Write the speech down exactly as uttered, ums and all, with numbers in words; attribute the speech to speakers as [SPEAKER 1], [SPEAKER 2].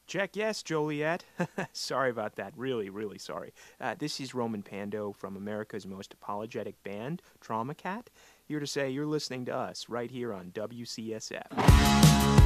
[SPEAKER 1] Check yes, Joliet. Sorry about that. Really, really sorry. Uh, this is Roman Pando from America's most apologetic band, Trauma Cat, here to say you're listening to us right here on W C S F.